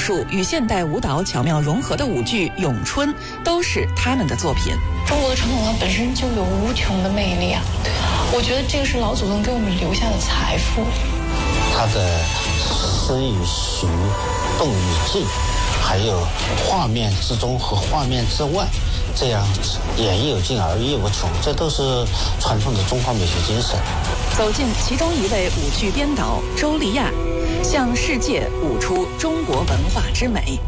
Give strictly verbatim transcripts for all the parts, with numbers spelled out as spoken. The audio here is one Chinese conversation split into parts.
术与现代舞蹈巧妙融合的舞剧《咏春》都是他们的作品。 中国的传统文化本身就有无穷的魅力啊！我觉得这个是老祖宗给我们留下的财富。 他的诗与曲、动与静，还有画面之中和画面之外，这样演绎有尽而意无穷，这都是传统的中华美学精神。 走进其中一位舞剧编导周丽亚，向世界舞出中国文化之美。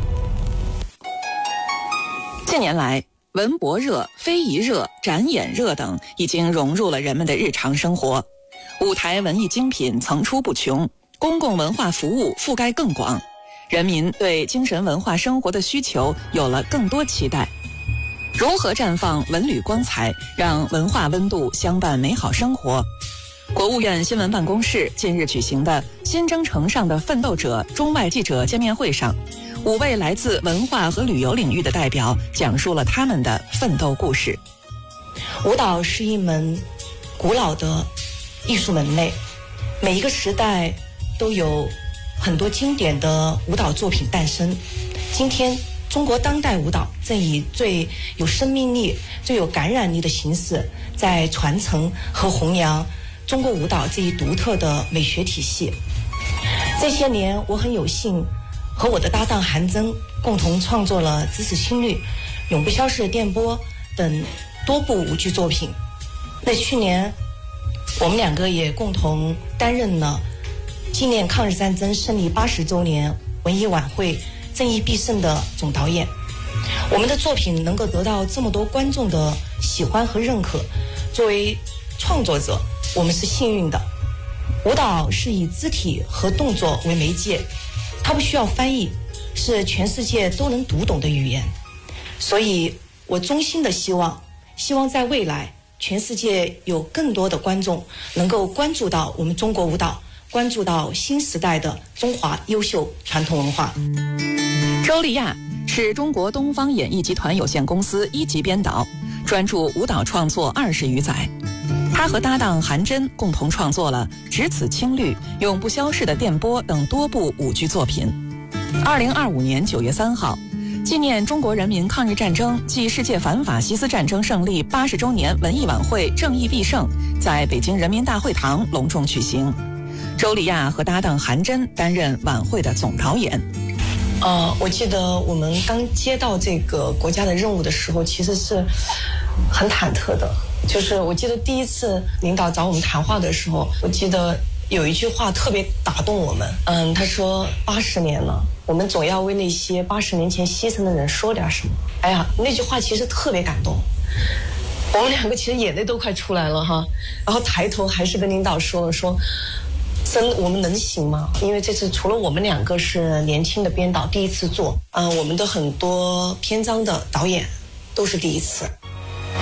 近年来，文博热、非遗热、展演热等已经融入了人们的日常生活，舞台文艺精品层出不穷，公共文化服务覆盖更广，人民对精神文化生活的需求有了更多期待。如何绽放文旅光彩，让文化温度相伴美好生活？国务院新闻办公室近日举行的新征程上的奋斗者中外记者见面会上，五位来自文化和旅游领域的代表讲述了他们的奋斗故事。 舞蹈是一门古老的艺术门类，每一个时代都有很多经典的舞蹈作品诞生。今天中国当代舞蹈正以最有生命力、最有感染力的形式，在传承和弘扬中国舞蹈这一独特的美学体系。这些年，我很有幸和我的搭档韩真共同创作了《咫尺青绿》《永不消逝的电波》等多部舞剧作品。那去年，我们两个也共同担任了纪念抗日战争胜利八十周年文艺晚会正义必胜的总导演。我们的作品能够得到这么多观众的喜欢和认可，作为创作者，我们是幸运的。舞蹈是以肢体和动作为媒介，它不需要翻译，是全世界都能读懂的语言。所以我衷心的希望，希望在未来，全世界有更多的观众能够关注到我们中国舞蹈，关注到新时代的中华优秀传统文化。 周丽亚是中国东方演艺集团有限公司一级编导，专注舞蹈创作二十余载。他和搭档韩真共同创作了《只此青绿》《永不消逝的电波》等多部舞剧作品。二零二五年九月三号，纪念中国人民抗日战争暨世界反法西斯战争胜利八十周年文艺晚会正义必胜在北京人民大会堂隆重举行。周丽亚和搭档韩真担任晚会的总导演。 呃，我记得我们刚接到这个国家的任务的时候，其实是很忐忑的。就是我记得第一次领导找我们谈话的时候，我记得有一句话特别打动我们。嗯，他说八十年了，我们总要为那些八十年前牺牲的人说点什么。哎呀，那句话其实特别感动。我们两个其实眼泪都快出来了哈。然后抬头还是跟领导说了说。真我们能行吗？因为这次除了我们两个是年轻的编导第一次做，嗯、呃，我们的很多篇章的导演都是第一次。